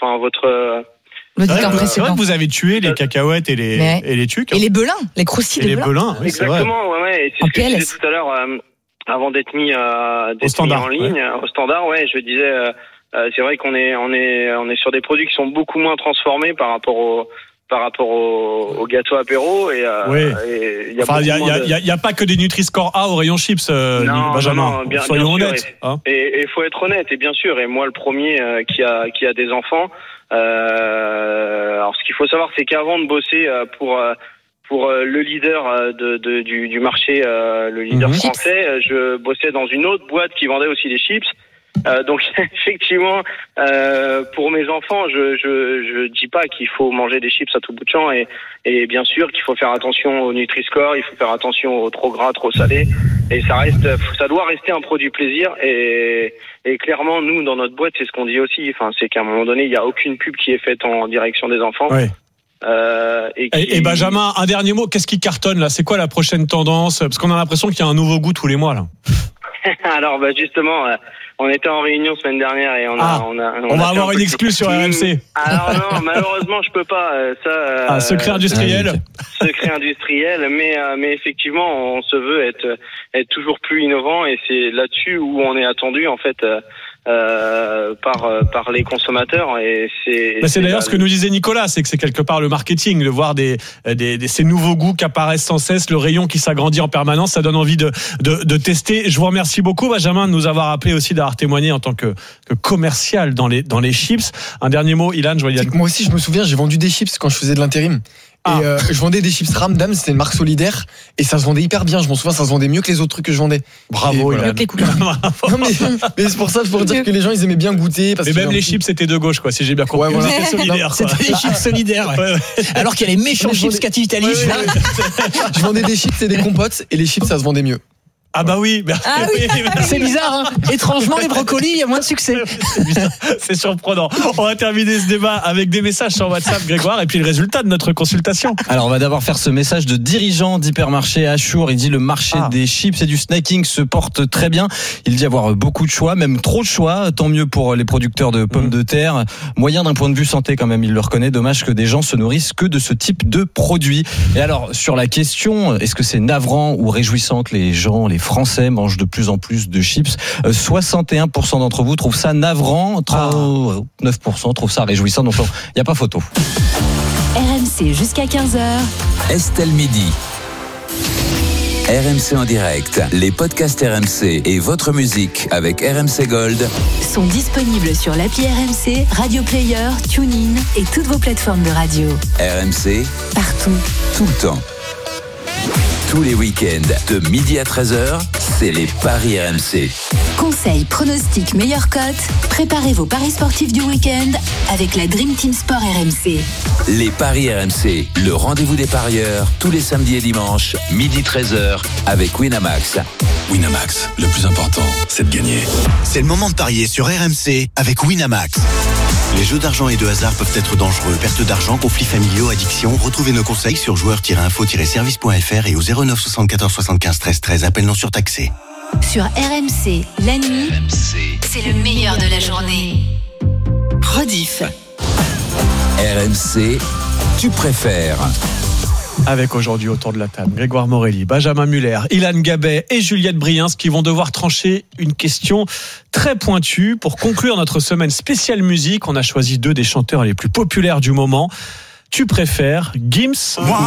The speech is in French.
C'est vrai que vous avez tué les cacahuètes et les tucs. Et les belins, les croustilles de belins. Oui, exactement, ouais. Et c'est ce que je disais tout à l'heure, avant d'être mis en ligne, au standard, je disais, c'est vrai qu'on est sur des produits qui sont beaucoup moins transformés par rapport au gâteau apéro et il y a pas que des Nutri-Score A au rayon chips, Benjamin. Non, soyons honnêtes. Et faut être honnête, et bien sûr, et moi le premier qui a des enfants. Alors ce qu'il faut savoir, c'est qu'avant de bosser pour le leader du marché, le leader français, je bossais dans une autre boîte qui vendait aussi des chips. Donc effectivement, pour mes enfants, je dis pas qu'il faut manger des chips à tout bout de champ, et bien sûr qu'il faut faire attention au Nutri-Score, il faut faire attention au trop gras, trop salé, et ça doit rester un produit plaisir, et clairement nous dans notre boîte c'est ce qu'on dit aussi, c'est qu'à un moment donné il y a aucune pub qui est faite en direction des enfants. Ouais. Et Benjamin, un dernier mot, qu'est-ce qui cartonne là ? C'est quoi la prochaine tendance ? Parce qu'on a l'impression qu'il y a un nouveau goût tous les mois là. Alors justement, on était en réunion semaine dernière et on va avoir une exclue sur RMC. Alors non, malheureusement je peux pas. Secret industriel. Secret industriel, mais effectivement on se veut être toujours plus innovant, et c'est là-dessus où on est attendu en fait par les consommateurs, et c'est d'ailleurs ce que nous disait Nicolas, c'est que c'est quelque part le marketing, de voir ces nouveaux goûts qui apparaissent sans cesse, le rayon qui s'agrandit en permanence, ça donne envie de tester. Je vous remercie beaucoup Benjamin de nous avoir appelé aussi, d'avoir témoigné en tant que commercial dans les chips. Un dernier mot, Ilan, moi aussi je me souviens, j'ai vendu des chips quand je faisais de l'intérim. Et je vendais des chips Ramdam, c'était une marque solidaire, et ça se vendait hyper bien. Je m'en souviens, ça se vendait mieux que les autres trucs que je vendais. Bravo, Ilan. Non, mais c'est pour ça, pour dire que les gens ils aimaient bien goûter. Mais même les chips c'était de gauche, quoi, si j'ai bien compris. Ouais, voilà. C'était solidaire. C'était des chips solidaires. Ouais. Alors qu'il y a les méchants chips Cativitalis. Je vendais des chips et des compotes, et les chips ça se vendait mieux. Ah bah oui, merci. Ah oui. C'est bizarre, hein. Étrangement, les brocolis, il y a moins de succès. C'est surprenant. On va terminer ce débat avec des messages sur WhatsApp, Grégoire, et puis le résultat de notre consultation. Alors, on va d'abord faire ce message de dirigeant d'hypermarché Achour. Il dit le marché des chips et du snacking se porte très bien. Il dit avoir beaucoup de choix, même trop de choix. Tant mieux pour les producteurs de pommes de terre. Moyen d'un point de vue santé quand même, il le reconnaît. Dommage que des gens se nourrissent que de ce type de produits. Et alors, sur la question, est-ce que c'est navrant ou réjouissant que les Français mangent de plus en plus de chips? 61% d'entre vous trouvent ça navrant, 39% trouvent ça réjouissant, donc il n'y a pas photo. RMC jusqu'à 15h. Estelle Midi. RMC en direct, les podcasts RMC et votre musique avec RMC Gold sont disponibles sur l'appli RMC, Radio Player, TuneIn et toutes vos plateformes de radio. RMC, partout, tout le temps. Tous les week-ends, de midi à 13h, c'est les paris RMC. Conseils, pronostics, meilleures cotes. Préparez vos paris sportifs du week-end avec la Dream Team Sport RMC. Les paris RMC, le rendez-vous des parieurs, tous les samedis et dimanches, midi 13h, avec Winamax. Winamax, le plus important, c'est de gagner. C'est le moment de parier sur RMC avec Winamax. Les jeux d'argent et de hasard peuvent être dangereux. Perte d'argent, conflits familiaux, addiction. Retrouvez nos conseils sur joueurs-info-service.fr et au 09 74 75 13 13. Appel non surtaxé. Sur RMC, la nuit, c'est le meilleur de la journée. Rediff. RMC, tu préfères. Avec aujourd'hui autour de la table Grégoire Morelli, Benjamin Muller, Ilan Gabet et Juliette Briens qui vont devoir trancher une question très pointue. Pour conclure notre semaine spéciale musique, on a choisi 2 des chanteurs les plus populaires du moment. Tu préfères Gims